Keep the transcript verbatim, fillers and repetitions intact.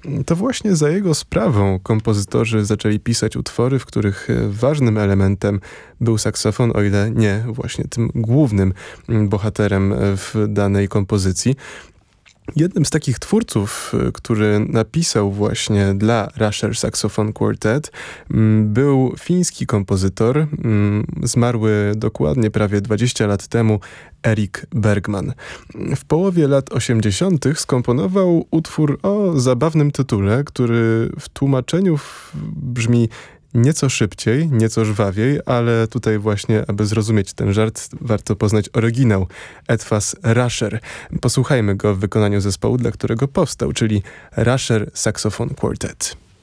To właśnie za jego sprawą kompozytorzy zaczęli pisać utwory, w których ważnym elementem był saksofon, o ile nie właśnie tym głównym bohaterem w danej kompozycji. Jednym z takich twórców, który napisał właśnie dla Rusher Saxophone Quartet, był fiński kompozytor, zmarły dokładnie prawie dwadzieścia lat temu, Erik Bergman. W połowie lat osiemdziesiątych skomponował utwór o zabawnym tytule, który w tłumaczeniu brzmi nieco szybciej, nieco żwawiej, ale tutaj właśnie, aby zrozumieć ten żart, warto poznać oryginał Etwas Rusher. Posłuchajmy go w wykonaniu zespołu, dla którego powstał, czyli Rusher Saxophone Quartet.